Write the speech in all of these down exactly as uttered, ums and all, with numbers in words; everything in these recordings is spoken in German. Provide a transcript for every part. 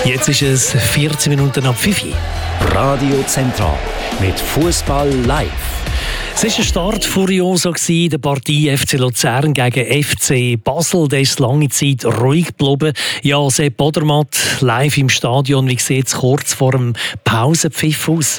Jetzt ist es vierzehn Minuten ab fünf. Radio Zentral mit Fußball live. Es war ein Start furioso in der Partie F C Luzern gegen F C Basel. Der ist lange Zeit ruhig geblieben. Ja, Sepp Odermatt live im Stadion. Wie sieht es kurz vor dem Pausenpfiff aus?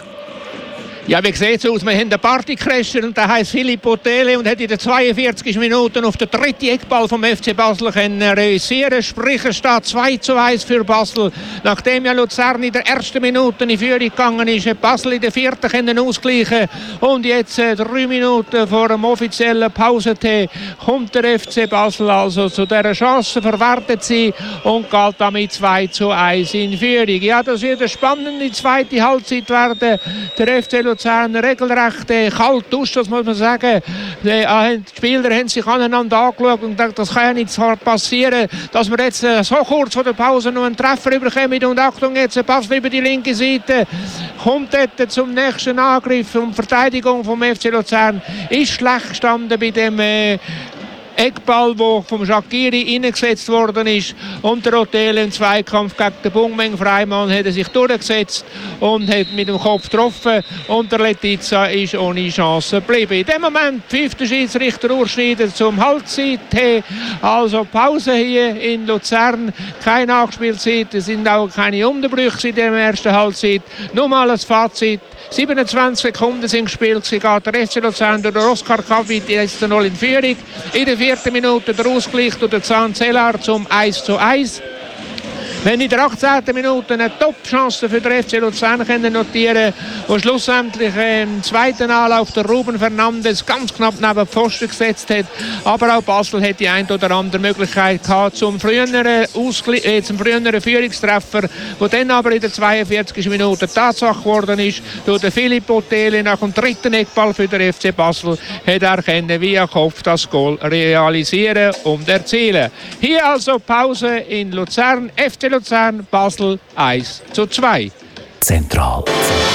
Ja, wie sieht es aus? Wir haben einen Partycrasher und der heisst Philipp Otele und hat in den zweiundvierzigsten Minuten auf den dritten Eckball vom F C Basel können realisieren. Sprich, es steht zwei zu eins für Basel. Nachdem ja Luzern in der ersten Minute in Führung gegangen ist, hat Basel in der vierten können ausgleichen. Und jetzt, äh, drei Minuten vor dem offiziellen Pausetee, kommt der F C Basel also zu dieser Chance, verwertet sie und geht damit zwei zu eins in Führung. Ja, das wird eine spannende zweite Halbzeit werden. Der F C Luzern regelrecht äh, kalt duscht, das muss man sagen. Äh, die Spieler haben sich aneinander angeschaut und gedacht, das kann ja nicht passieren, dass wir jetzt äh, so kurz vor der Pause noch einen Treffer überkommen. Und Achtung, jetzt passt über die linke Seite, kommt dort zum nächsten Angriff und Verteidigung vom F C Luzern ist schlecht gestanden bei dem äh, Eckball, der vom Shaqiri eingesetzt worden ist. Und der Otele im Zweikampf gegen den Bungmeng Freimann hat er sich durchgesetzt und hat mit dem Kopf getroffen. Und der Letizia ist ohne Chance geblieben. In dem Moment pfeift der Schiedsrichter Urs Schneider zum Halbzeit. Also Pause hier in Luzern. Keine Nachspielzeit. Es sind auch keine Unterbrüche in der ersten Halbzeit. Nur mal ein Fazit. siebenundzwanzig Sekunden sind gespielt. Sie geht der F C Luzern durch den Oskar Kabit jetzt noch in Führung. In der vierten Minute der Ausgleich durch den Zahn Zellar zum eins zu eins. Wenn in der achtzehnten Minute eine Top-Chance für den F C Luzern können notieren, wo schlussendlich im zweiten Anlauf der Ruben Fernandes ganz knapp neben den Pfosten gesetzt hat. Aber auch Basel hat die ein oder andere Möglichkeit gehabt zum früheren, Ausgle- äh, zum früheren Führungstreffer, der dann aber in der zweiundvierzigsten Minute Tatsache geworden ist. Durch den Philipp Otele nach dem dritten Eckball für den F C Basel hat er können via Kopf das Goal realisieren und erzielen. Hier also Pause in Luzern. F C Luzern, Basel eins zu zwei. Zentral.